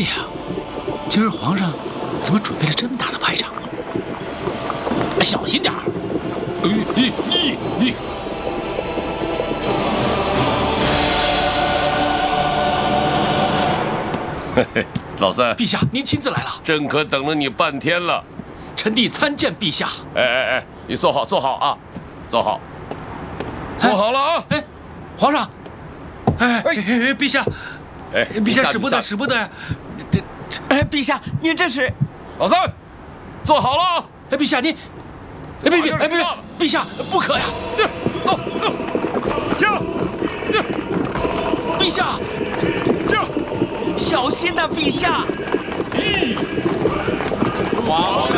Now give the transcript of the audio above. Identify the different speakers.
Speaker 1: 呀，今儿皇上怎么准备了这么大的排场？哎，小心点儿！
Speaker 2: 嘿嘿，老三，
Speaker 1: 陛下，您亲自来了，
Speaker 2: 朕可等了你半天了。
Speaker 1: 臣弟参见陛下。
Speaker 2: 哎，你坐好，坐好啊，坐好，坐好了啊！
Speaker 1: 哎，皇上，
Speaker 3: 陛下，陛下使不得，使不得呀！
Speaker 4: 陛下，您这是……
Speaker 2: 老三，坐好了啊！
Speaker 1: 哎，陛下您，陛下不可呀！
Speaker 2: 走，下，
Speaker 1: 陛下，
Speaker 4: 小心呐，陛下！
Speaker 3: 皇